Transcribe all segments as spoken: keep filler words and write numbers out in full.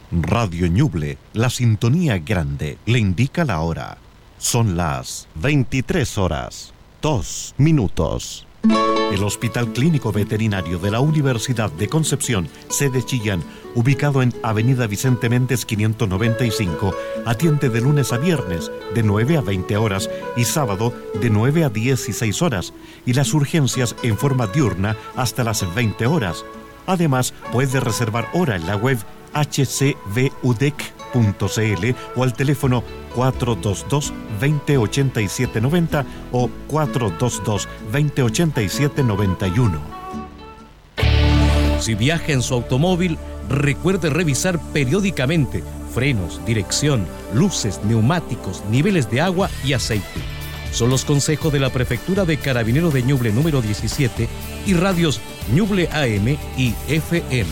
Radio Ñuble, la sintonía grande, le indica la hora. Son las veintitrés horas, dos minutos. El Hospital Clínico Veterinario de la Universidad de Concepción, sede Chillán, ubicado en Avenida Vicente Méndez quinientos noventa y cinco, atiende de lunes a viernes de nueve a veinte horas y sábado de nueve a dieciséis horas, y las urgencias en forma diurna hasta las veinte horas. Además, puede reservar hora en la web h c v u d e c punto c l o al teléfono cuatro dos dos, veinte ochenta y siete noventa o cuatro dos dos, veinte ochenta y siete noventa y uno. Si viaja en su automóvil, recuerde revisar periódicamente frenos, dirección, luces, neumáticos, niveles de agua y aceite. Son los consejos de la Prefectura de Carabineros de Ñuble número diecisiete y radios Ñuble A M y F M.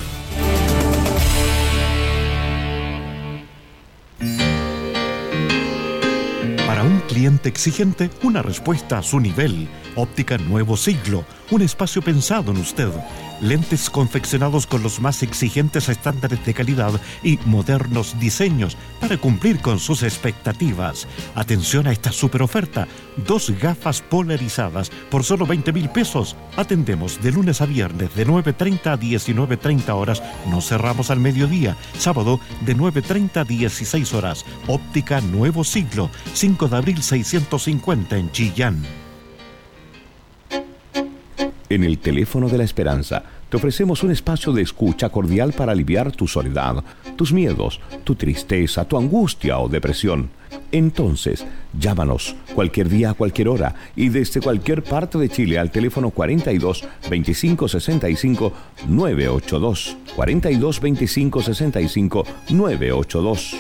Para un cliente exigente, una respuesta a su nivel. Óptica Nuevo Siglo, un espacio pensado en usted. Lentes confeccionados con los más exigentes estándares de calidad y modernos diseños para cumplir con sus expectativas. Atención a esta super oferta. Dos gafas polarizadas por solo veinte mil pesos. Atendemos de lunes a viernes de nueve treinta a diecinueve treinta horas. No cerramos al mediodía. Sábado de nueve treinta a dieciséis horas. Óptica Nuevo Siglo, cinco de abril seiscientos cincuenta en Chillán. En el Teléfono de la Esperanza te ofrecemos un espacio de escucha cordial para aliviar tu soledad, tus miedos, tu tristeza, tu angustia o depresión. Entonces, llámanos cualquier día a cualquier hora y desde cualquier parte de Chile al teléfono cuarenta y dos, veinticinco, sesenta y cinco, novecientos ochenta y dos. cuarenta y dos, veinticinco, sesenta y cinco, novecientos ochenta y dos.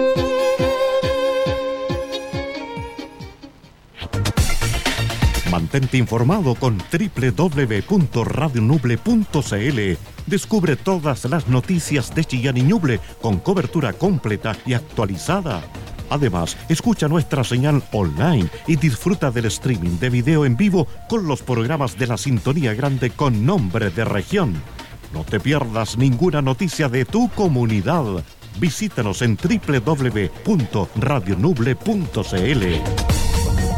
Mantente informado con doble u doble u doble u punto radio ñuble punto c l. Descubre todas las noticias de Chillán y Ñuble con cobertura completa y actualizada. Además, escucha nuestra señal online y disfruta del streaming de video en vivo con los programas de la Sintonía Grande con nombre de región. No te pierdas ninguna noticia de tu comunidad. Visítanos en doble u doble u doble u punto radio ñuble punto c l.